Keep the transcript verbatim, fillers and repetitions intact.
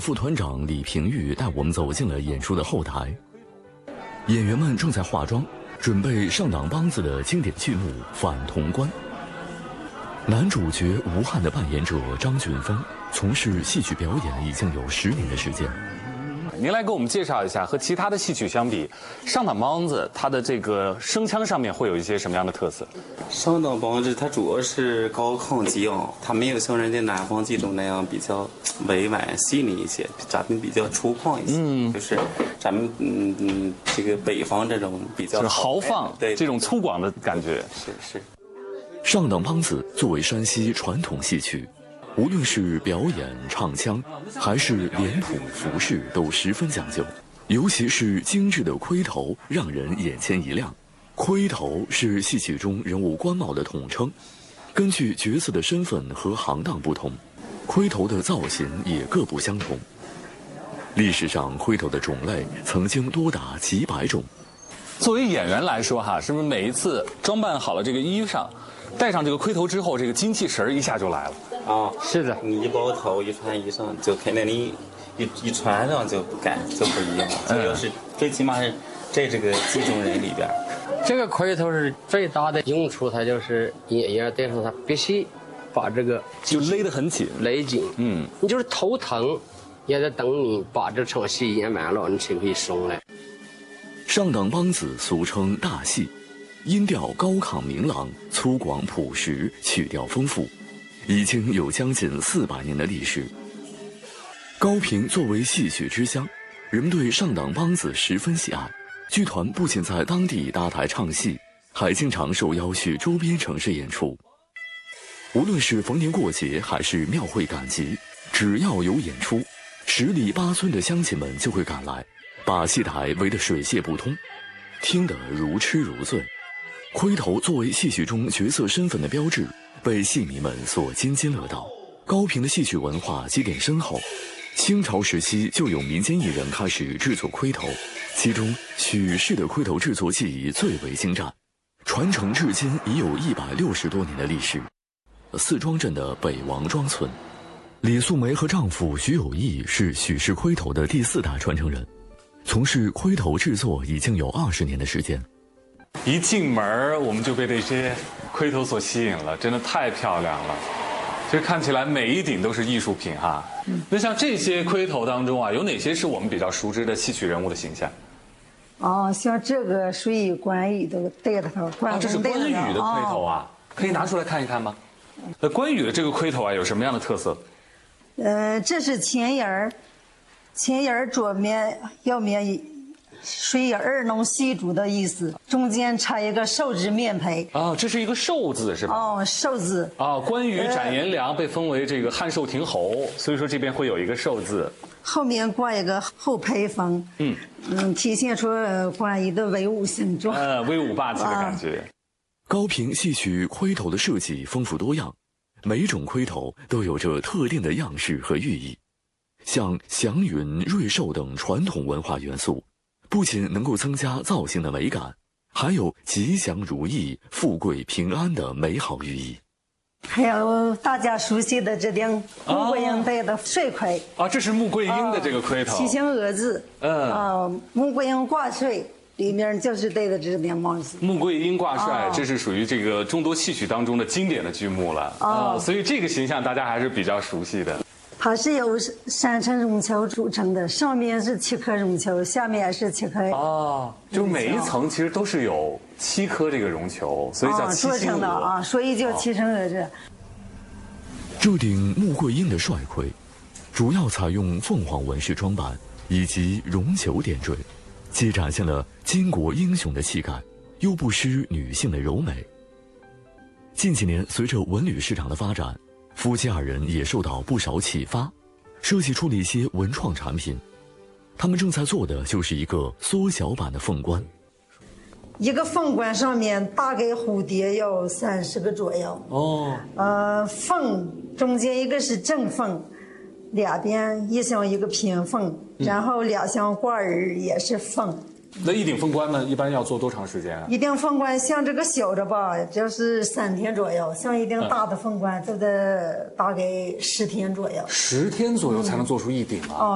副团长李平玉带我们走进了演出的后台，演员们正在化妆，准备上党梆子的经典剧目《反潼关》。男主角吴汉的扮演者张俊峰，从事戏曲表演已经有十年的时间。 您来给我们介绍一下，和其他的戏曲相比，上党梆子它的这个声腔上面会有一些什么样的特色？ 上党梆子它主要是高亢激昂，它没有像人家南方剧种那样比较委婉细腻一些，咱们比较粗犷一些。嗯，就是咱们嗯嗯这个北方这种比较豪放，对这种粗犷的感觉。 是是。 上党梆子作为山西传统戏曲，无论是表演、唱腔，还是脸谱、服饰，都十分讲究。尤其是精致的盔头，让人眼前一亮。盔头是戏曲中人物官帽的统称，根据角色的身份和行当不同，盔头的造型也各不相同。历史上，盔头的种类曾经多达几百种。 作为演员来说，哈，是不是每一次装扮好了这个衣裳，戴上这个盔头之后，这个精气神一下就来了？ 啊， 是的， 你一包头一穿衣裳，就肯定你一一穿上就不干就不一样。这要是最起码是在这个剧中人里边， 这个盔头是最大的用处，它就是演员戴上它必须把这个就勒得很紧， 勒紧。嗯，你就是头疼，也得等你把这场戏演完了，你才可以松来。 上党梆子俗称大戏，音调高亢明朗，粗犷朴实，曲调丰富，已经有将近四百年的历史。高平作为戏曲之乡，人们对上党梆子十分喜爱。剧团不仅在当地搭台唱戏，还经常受邀去周边城市演出。无论是逢年过节还是庙会赶集，只要有演出，十里八村的乡亲们就会赶来，把戏台围得水泄不通，听得如痴如醉。盔头作为戏曲中角色身份的标志，被戏迷们所津津乐道。高平的戏曲文化积淀深厚，清朝时期就有民间艺人开始制作盔头，其中许氏的盔头制作技艺最为精湛，传承至今已有一百六十多年的历史。四庄镇的北王庄村，李素梅和丈夫徐有义是许氏盔头的第四代传承人，从事盔头制作已经有二十年的时间。 一进门我们就被这些盔头所吸引了，真的太漂亮了。其实看起来每一顶都是艺术品哈。嗯，那像这些盔头当中啊，有哪些是我们比较熟知的戏曲人物的形象？ 哦，像这个属于关羽的戴的头，关啊，这是关羽的盔头啊，哦、可以拿出来看一看吗？那关羽的这个盔头啊，有什么样的特色？ 呃，这是前沿儿，前沿儿左面、右面属于二龙戏珠的意思，中间插一个寿字面胚。 啊，这是一个寿字是吧？ 哦，寿字。 啊，关羽斩颜良被封为这个汉寿亭侯，所以说这边会有一个寿字。 后面挂一个后胚封，嗯嗯，体现出关羽的威武形状， 呃，威武霸气的感觉。啊、 高平戏曲盔头的设计丰富多样，每种盔头都有着特定的样式和寓意，像祥云、瑞寿等传统文化元素。不仅能够增加造型的美感，还有吉祥如意、富贵平安的美好寓意。 还有大家熟悉的这顶穆桂英戴的帅盔啊，这是穆桂英的这个盔头， 七星鹅字，嗯啊，穆桂英挂帅里面就是戴的这顶帽子。 穆桂英挂帅，这是属于这个众多戏曲当中的经典的剧目了啊，所以这个形象大家还是比较熟悉的。 它是由三层绒球组成的，上面是七颗绒球，下面是七颗。 哦，就每一层其实都是有七颗这个绒球，所以叫七星鹅的啊，所以叫七星鹅这。 这顶穆桂英的帅盔，主要采用凤凰纹饰装扮以及绒球点缀，既展现了巾帼英雄的气概，又不失女性的柔美。近几年，随着文旅市场的发展，夫妻二人也受到不少启发，设计出了一些文创产品。他们正在做的就是一个缩小版的凤冠。 一个凤冠上面大概蝴蝶有三十个左右。哦。呃，凤中间一个是正凤，两边一像一个平凤，然后两项挂耳也是凤。 那一顶凤冠呢，一般要做多长时间啊？ 一顶凤冠像这个小的吧，就是三天左右；像一顶大的凤冠，就得大概十天左右。 十天左右才能做出一顶啊！ 哦。